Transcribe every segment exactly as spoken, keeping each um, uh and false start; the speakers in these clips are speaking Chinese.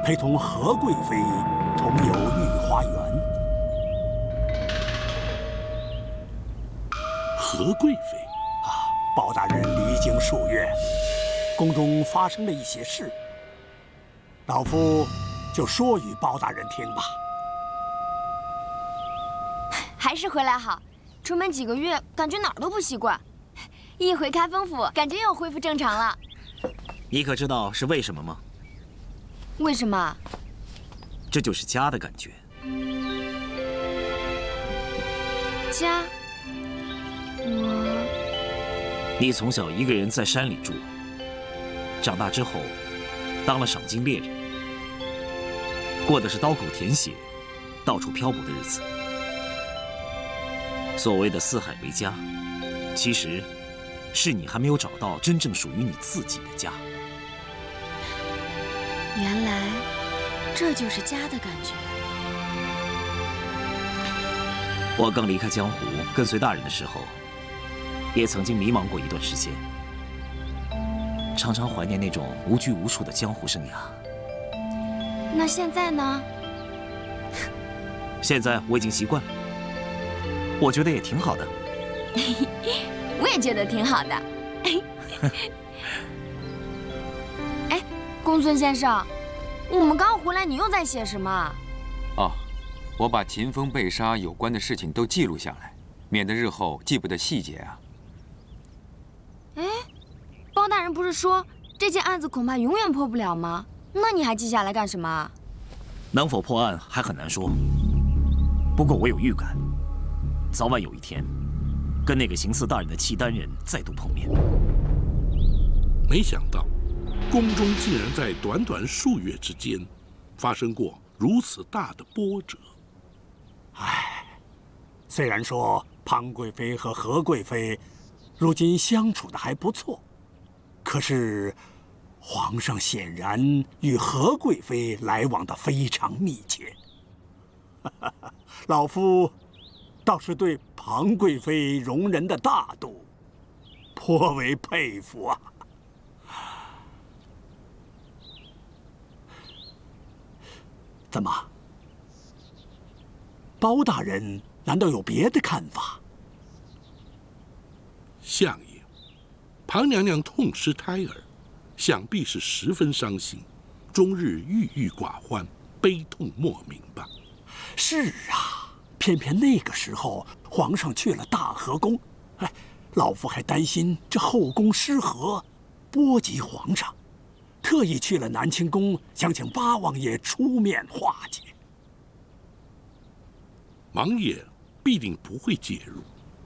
陪同何贵妃同游御花园。 何贵妃啊，包大人离京数月，宫中发生了一些事，老夫就说与包大人听吧。 还是回来好，出门几个月，感觉哪儿都不习惯。一回开封府，感觉又恢复正常了。 你可知道是为什么吗？ 为什么？ 这就是家的感觉。 家？我…… 你从小一个人在山里住，长大之后当了赏金猎人，过的是刀口舔血、到处漂泊的日子。所谓的四海为家，其实是你还没有找到真正属于你自己的家。 原来这就是家的感觉。 我刚离开江湖，跟随大人的时候，也曾经迷茫过一段时间，常常怀念那种无拘无束的江湖生涯。 那现在呢？ 现在我已经习惯了，我觉得也挺好的。 我也觉得挺好的。哎，公孙先生，我们刚回来，你又在写什么？ 哦，我把秦风被杀有关的事情都记录下来，免得日后记不得细节啊。 哎，包大人不是说这件案子恐怕永远破不了吗？那你还记下来干什么？ 能否破案还很难说，不过我有预感，早晚有一天，跟那个行刺大人的契丹人再度碰面。 没想到，宫中竟然在短短数月之间，发生过如此大的波折。 唉，虽然说庞贵妃和何贵妃如今相处的还不错，可是皇上显然与何贵妃来往的非常密切。老夫倒是对庞贵妃容人的大度颇为佩服啊。怎么，包大人难道有别的看法？ 相爷，庞娘娘痛失胎儿，想必是十分伤心，终日郁郁寡欢，悲痛莫名吧。 是啊，偏偏那个时候皇上去了大和宫，哎，老夫还担心这后宫失和，波及皇上，特意去了南清宫，想请八王爷出面化解。 王爷必定不会介入。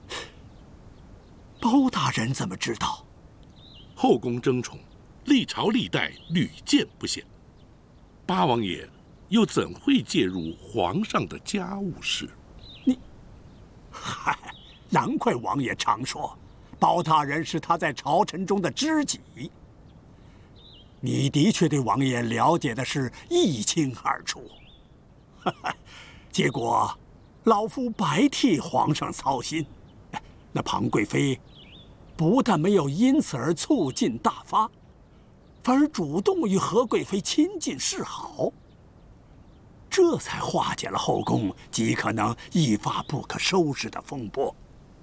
包大人怎么知道？ 后宫争宠，历朝历代屡见不鲜。八王爷又怎会介入皇上的家务事？ 你，嗨，难怪王爷常说，包大人是他在朝臣中的知己。你的确对王爷了解的是一清二楚，结果老夫白替皇上操心。那庞贵妃不但没有因此而促进大发，反而主动与何贵妃亲近示好，这才化解了后宫极可能一发不可收拾的风波。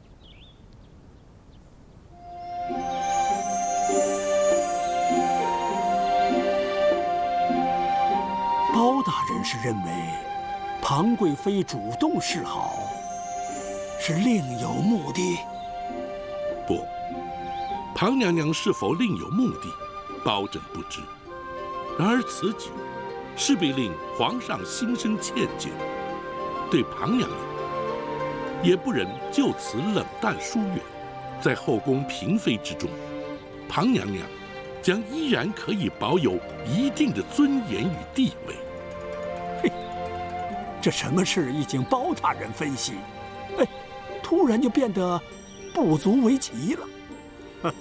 包大人是认为庞贵妃主动示好是另有目的？ 不，庞娘娘是否另有目的，包拯不知。然而此举势必令皇上心生歉疚，对庞娘娘也不忍就此冷淡疏远。在后宫嫔妃之中，庞娘娘将依然可以保有一定的尊严与地位。 嘿，这什么事一经包大人分析，哎，突然就变得不足为奇了。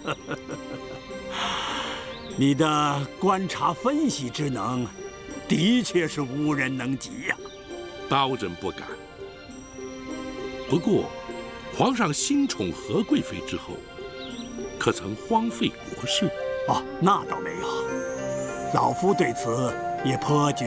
你的观察分析之能，的确是无人能及呀。 包拯不敢。不过，皇上新宠何贵妃之后，可曾荒废国事？ 哦，那倒没有。老夫对此也颇觉